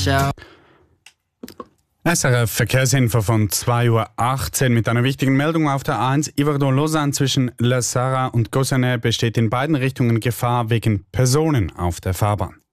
Ciao. SRF Verkehrsinfo von 2:18 Uhr mit einer wichtigen Meldung auf der A1 Yverdon-Lausanne zwischen La Sarre und Gossenay besteht in beiden Richtungen Gefahr wegen Personen auf der Fahrbahn.